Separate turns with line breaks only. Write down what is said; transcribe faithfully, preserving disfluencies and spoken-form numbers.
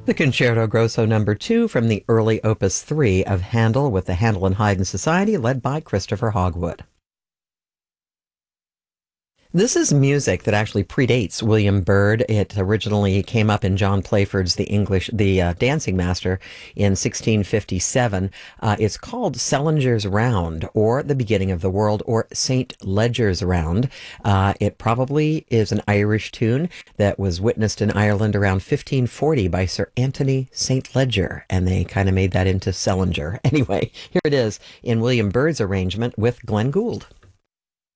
The Concerto Grosso number two from the early Opus three of Handel with the Handel and Haydn Society led by Christopher Hogwood. This is music that actually predates William Byrd. It originally came up in John Playford's The English, the uh, Dancing Master in sixteen fifty-seven. Uh, it's called Sellinger's Round, or The Beginning of the World, or Saint Leger's Round. Uh, it probably is an Irish tune that was witnessed in Ireland around fifteen forty by Sir Anthony Saint Leger, and they kind of made that into Sellinger. Anyway, here it is in William Byrd's arrangement with Glenn Gould.